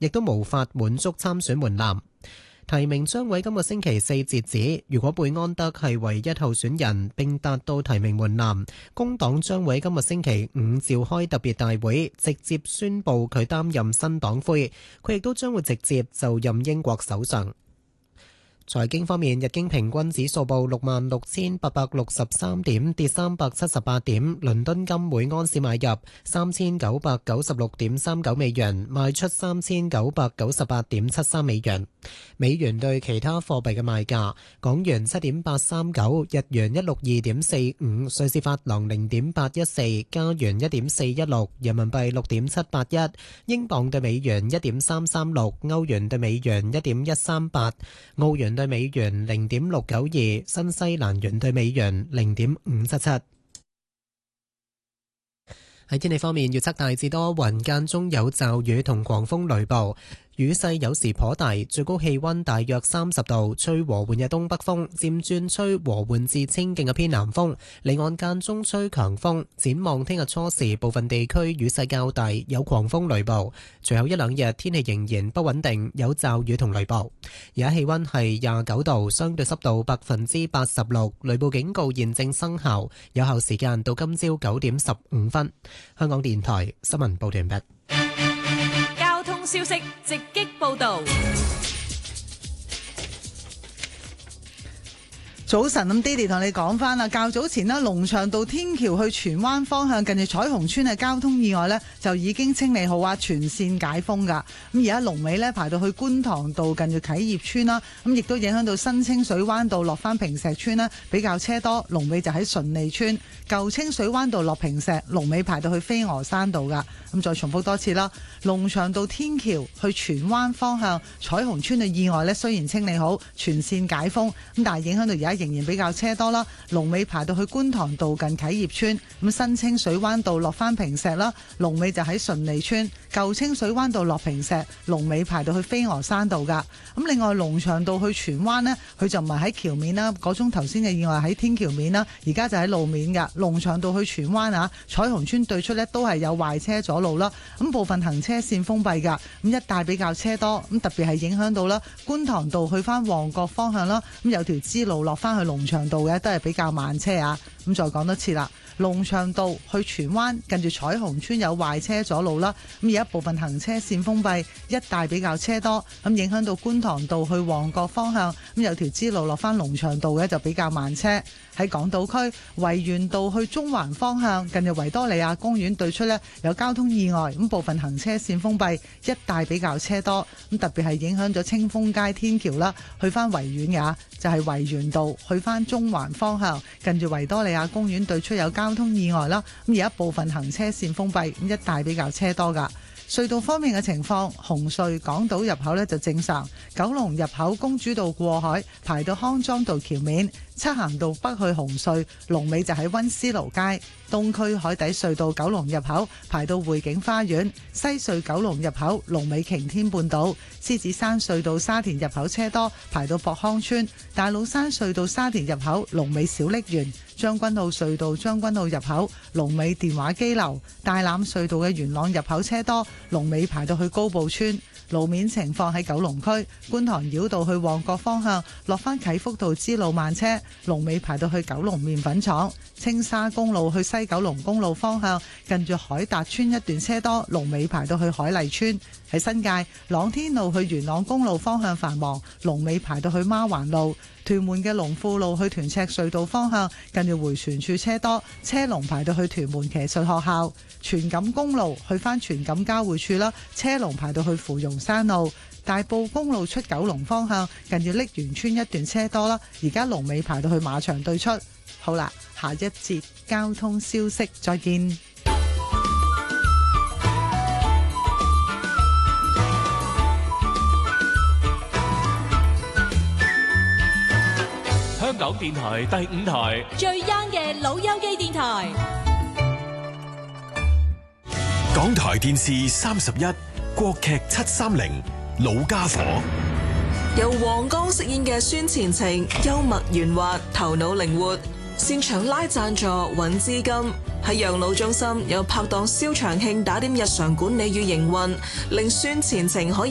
亦都無法滿足參選門檻。提名將會今個星期4截止，如果貝安德係唯一候選人並達到提名門檻，工黨將會今個星期5召開特別大會，直接宣布佢擔任新黨魁，佢亦都將會直接就任英國首相。財經方面，日經平均指數報66,863點，跌378點。倫敦金每安士買入3996.39美元，賣出3998.73美元。美元對其他貨幣嘅賣價：港元7.839，日元162.45，瑞士法郎0.814，加元1.416，人民幣6.781，英鎊對美元1.336，歐元對美元1.138，澳元對美元0.692，新西蘭元對美元0.577。喺天氣方面，預測大致多雲，間中有驟雨同狂風雷暴，雨勢有時頗大，最高氣溫大約30度，吹和緩嘅東北風，漸轉吹和緩至清勁嘅偏南風，離岸間中吹強風。展望聽日初時，部分地區雨勢較大，有狂風雷暴。隨後一兩日天氣仍然不穩定，有驟雨同雷暴。而家氣溫係29度，相對濕度86%，雷暴警告現正生效，有效時間到今朝9點15分。香港電台新聞報道完畢。 交通消息直擊報道。 早晨，咁 Didi 同你講翻啦，較早前呢，龍翔道天橋去荃灣方向近住彩虹村嘅交通意外呢，就已經清理好啊，全線解封噶。咁而家龍尾呢，排到去觀塘道近住啟業村啦，咁亦都影響到新清水灣道落翻坪石村啦，比較車多。龍尾就喺順利村，舊清水灣道落坪石，龍尾排到去飛鵝山道噶。咁再重複多次啦，龍翔道天橋去荃灣方向彩虹村嘅意外呢，雖然清理好，全線解封，咁但係影響到而家仍然比較車多啦，龍尾排到去觀塘道近啟業村，咁新清水灣道落翻坪石啦，龍尾就喺順利村，舊清水灣道落坪石，龍尾排到去飛鵝山道噶。咁另外龍翔道去荃灣呢，佢就唔係喺橋面啦，嗰宗頭先嘅意外喺天橋面啦，而家就喺路面噶。龍翔道去荃灣啊，彩虹村對出呢都係有壞車阻路啦，咁部分行車線封閉噶，咁一帶比較車多，咁特別係影響到啦觀塘道去翻旺角方向啦，咁有條支路落翻去龍翔道嘅都係比較慢車啊。咁再講多次啦，龍翔道去荃灣近住彩虹村有壞車阻路啦，咁而一部分行車線封閉，一帶比較車多，咁影響到觀塘道去旺角方向，咁有條支路落翻龍翔道嘅就比較慢車。喺港島區維園道去中環方向近住維多利亞公園對出呢，有交通意外，咁部分行車線封閉，一帶比較車多，咁特別係影響咗清風街天橋啦，去翻維園嘅就係維園道去翻中環方向近住維多利亞公園對出有交通意外啦，咁而一部分行車線封閉，咁一帶比較車多噶。隧道方面嘅情況，紅隧港島入口呢就正常，九龍入口公主道過海排到康莊道橋面，漆咸道北去紅隧龍尾就喺溫思勞街，東區海底隧道九龍入口排到匯景花園，西隧九龍入口龍尾擎天半島，獅子山隧道沙田入口車多排到博康村，大老山隧道沙田入口龍尾小瀝源，將軍澳隧道將軍澳入口龍尾電話機樓，大欖隧道嘅元朗入口車多，龍尾排到去高埔村。路面情況喺九龍區觀塘繞道去旺角方向落返啟福道支路慢車，龍尾排到去九龍麵粉廠。青沙公路去西九龍公路方向近住海達村一段車多，龍尾排到去海麗村。喺新界朗天路去元朗公路方向繁忙，龍尾排到去孖環路。屯門嘅龍富路去屯赤隧道方向近住迴旋處車多，車龍排到去屯門騎術學校。荃錦公路去返荃錦交匯處啦，車龍排到去芙蓉山路。大埔公路出九龍方向近住瀝源村一段車多啦，而家龍尾排到去馬場對出。好啦，下一節交通消息再見。 香港電台第5台最 young 嘅老友記電台， 港台電視31國劇730老家伙， 由黃剛飾演嘅孫前程，幽默圓滑，頭腦靈活，擅長拉贊助揾資金。喺養老中心有拍檔蕭長慶打點日常管理與營運，令孫前程可以